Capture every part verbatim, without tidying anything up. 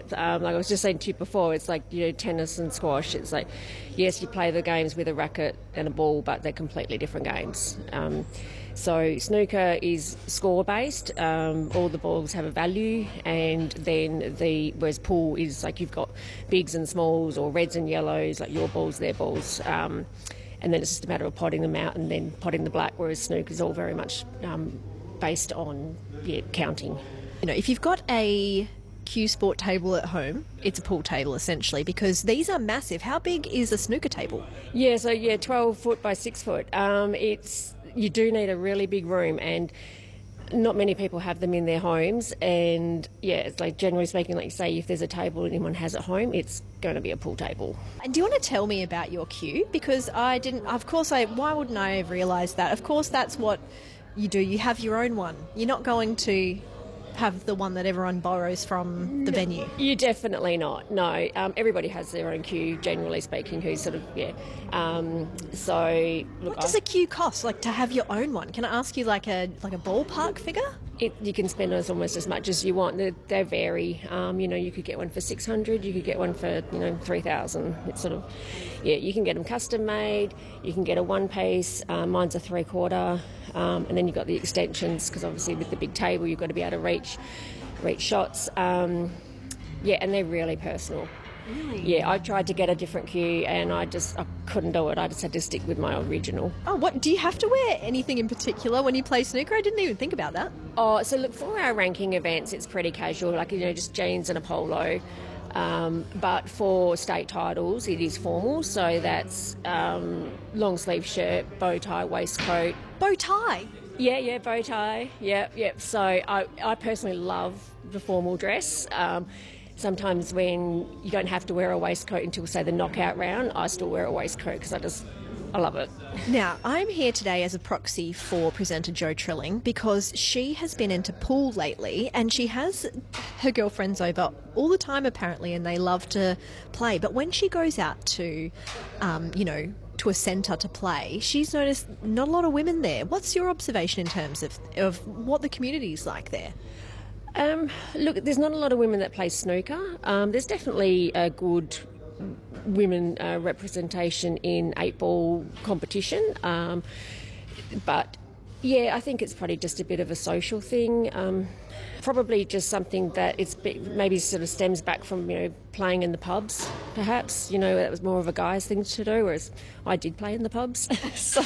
Um, like I was just saying to you before, it's like, you know, tennis and squash. It's like, yes, you play the games with a racket and a ball, but they're completely different games. Um, so snooker is score-based. Um, all the balls have a value, and then the whereas pool is like you've got bigs and smalls or reds and yellows, like your balls, their balls. Um, and then it's just a matter of potting them out and then potting the black, whereas snooker is all very much um, based on yeah, counting. You know, if you've got a cue sport table at home, it's a pool table essentially, because these are massive. How big is a snooker table? Yeah, so yeah, twelve foot by six foot. Um, it's you do need a really big room, and not many people have them in their homes. And yeah, it's like generally speaking, like you say, if there's a table anyone has at home, it's going to be a pool table. And do you want to tell me about your cue? Because I didn't. Of course, I. Why wouldn't I have realised that? Of course, that's what you do. You have your own one. You're not going to have the one that everyone borrows from the no, venue. You definitely not. No, um, everybody has their own cue, generally speaking, who's sort of, yeah. Um, so, look, what does I, a cue cost, like, to have your own one? Can I ask you, like, a like a ballpark figure? It, you can spend as almost as much as you want. They, they vary. Um, you know, you could get one for six hundred, you could get one for, you know, three thousand. It's sort of, yeah, you can get them custom made, you can get a one piece, um, mine's a three quarter, um, and then you've got the extensions, because obviously with the big table you've got to be able to reach, reach shots. Um, yeah, and they're really personal. Really? Yeah, I tried to get a different cue and I just I couldn't do it. I just had to stick with my original. Oh, what? Do you have to wear anything in particular when you play snooker? I didn't even think about that. Oh, so look, for our ranking events, it's pretty casual, like, you know, just jeans and a polo. Um, but for state titles, it is formal, so that's um, long sleeve shirt, bow tie, waistcoat. Bow tie? Yeah, yeah, bow tie. Yeah, yeah. So I, I personally love the formal dress. Um, Sometimes when you don't have to wear a waistcoat until, say, the knockout round, I still wear a waistcoat because I just, I love it. Now, I'm here today as a proxy for presenter Jo Trilling because she has been into pool lately and she has her girlfriends over all the time apparently, and they love to play. But when she goes out to, um, you know, to a centre to play, she's noticed not a lot of women there. What's your observation in terms of, of what the community's like there? Um, look, there's not a lot of women that play snooker. Um, there's definitely a good women uh, representation in eight ball competition, um, but yeah, I think it's probably just a bit of a social thing. Um, probably just something that it's maybe sort of stems back from, you know, playing in the pubs. Perhaps, you know, that was more of a guy's thing to do, whereas I did play in the pubs. so.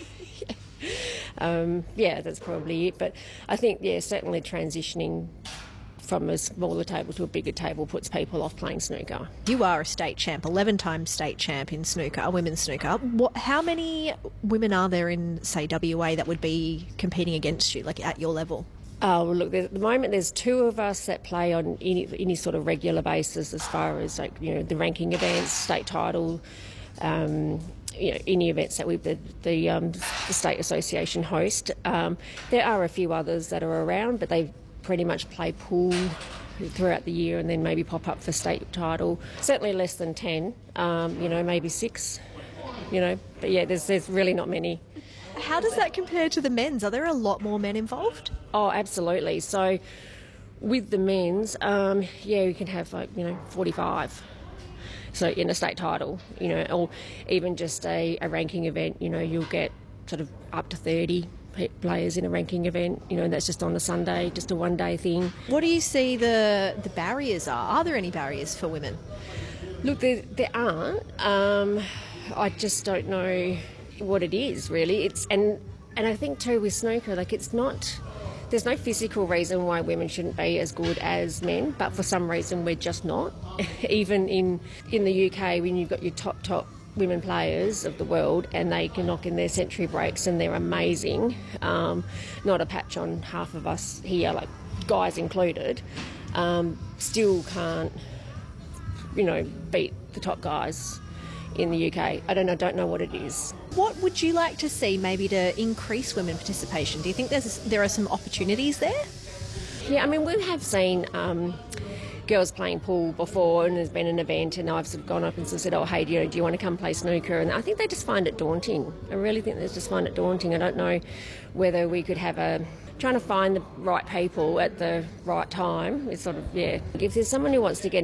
Um, yeah, that's probably it. But I think, yeah, certainly transitioning from a smaller table to a bigger table puts people off playing snooker. You are a state champ, eleven-time state champ in snooker, women's snooker. What, how many women are there in, say, W A that would be competing against you, like at your level? Oh, well, look, at the moment there's two of us that play on any, any sort of regular basis as far as, like, you know, the ranking events, state title, um, you know, any events that we the the, um, the state association host. Um, there are a few others that are around, but they pretty much play pool throughout the year and then maybe pop up for state title. Certainly less than ten, um, you know, maybe six, you know. But yeah, there's there's really not many. How does that compare to the men's? Are there a lot more men involved? Oh, absolutely. So with the men's, um, yeah, we can have like, you know, forty-five. So in a state title, you know, or even just a, a ranking event, you know, you'll get sort of up to thirty players in a ranking event, you know, that's just on a Sunday, just a one-day thing. What do you see the the barriers are? Are there any barriers for women? Look, there, there aren't. Um, I just don't know what it is, really. It's and and I think, too, with snooker, like, it's not... There's no physical reason why women shouldn't be as good as men, but for some reason we're just not. Even in, in the U K, when you've got your top, top women players of the world and they can knock in their century breaks and they're amazing, um, not a patch on half of us here, like guys included, um, still can't, you know, beat the top guys in the U K. I don't know, don't know what it is. What would you like to see maybe to increase women participation? Do you think there's there are some opportunities there? Yeah, I mean, we have seen um, girls playing pool before, and there's been an event and I've sort of gone up and sort of said, oh, hey, do you, know, do you want to come play snooker? And I think they just find it daunting. I really think they just find it daunting. I don't know whether we could have a... Trying to find the right people at the right time is sort of, yeah. If there's someone who wants to get